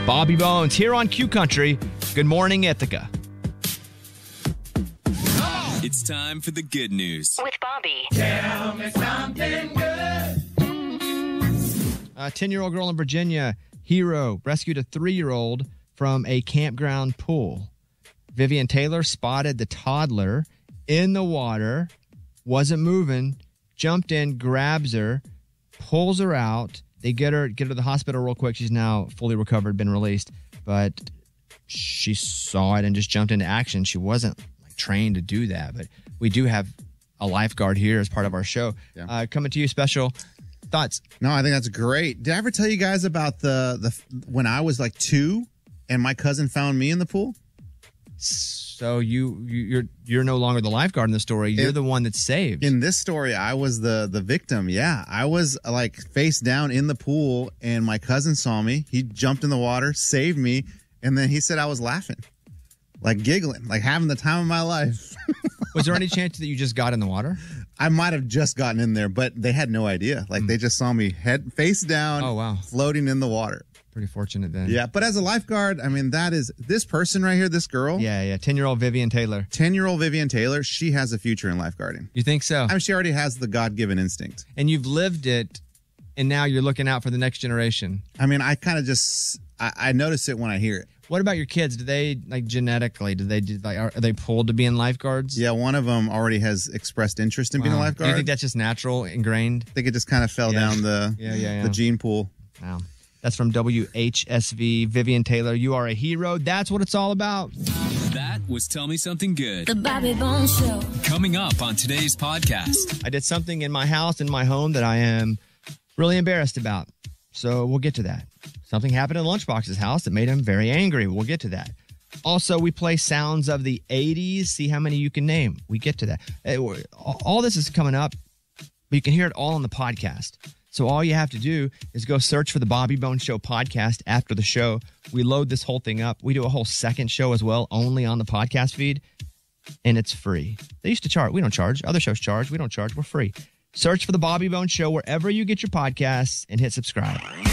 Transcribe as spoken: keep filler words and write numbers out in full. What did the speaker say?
Bobby Bones here on Q Country. Good morning, Ithaca. It's time for the good news. With Bobby. Tell me something good. A ten-year-old girl in Virginia, Hero, rescued a three-year-old from a campground pool. Vivian Taylor spotted the toddler in the water, wasn't moving, jumped in, grabs her, pulls her out. They get her get her to the hospital real quick. She's now fully recovered, been released. But she saw it and just jumped into action. She wasn't like trained to do that. But we do have a lifeguard here as part of our show. Yeah. Uh, coming to you special. Thoughts? No, I think that's great. Did I ever tell you guys about the the when I was like two and my cousin found me in the pool? So you, you you're you're no longer the lifeguard in the story. You're it, the one that's saved. In this story, I was the the victim. Yeah, I was like face down in the pool, and my cousin saw me. He jumped in the water, saved me, and then he said I was laughing, like giggling, like having the time of my life. Was there any chance that you just got in the water? I might have just gotten in there, but they had no idea. Like mm. they just saw me head face down, oh wow, floating in the water. Pretty fortunate then. Yeah, but as a lifeguard, I mean, that is this person right here, this girl. Yeah, yeah, ten-year-old Vivian Taylor. ten-year-old Vivian Taylor, she has a future in lifeguarding. You think so? I mean, she already has the God-given instinct. And you've lived it, and now you're looking out for the next generation. I mean, I kind of just, I, I notice it when I hear it. What about your kids? Do they, like, genetically, do they, do, like, are they pulled to being lifeguards? Yeah, one of them already has expressed interest in wow. being a lifeguard. Do you think that's just natural, ingrained? I think it just kind of fell yeah. down the, yeah, yeah, yeah. the gene pool. Wow. That's from W H S V. Vivian Taylor, you are a hero. That's what it's all about. That was Tell Me Something Good. The Bobby Bones Show. Coming up on today's podcast. I did something in my house, in my home, that I am really embarrassed about. So we'll get to that. Something happened in Lunchbox's house that made him very angry. We'll get to that. Also, we play sounds of the eighties. See how many you can name. We get to that. All this is coming up, but you can hear it all on the podcast. So all you have to do is go search for the Bobby Bones Show podcast after the show. We load this whole thing up. We do a whole second show as well, only on the podcast feed, and it's free. They used to charge. We don't charge. Other shows charge. We don't charge. We're free. Search for the Bobby Bones Show wherever you get your podcasts and hit subscribe.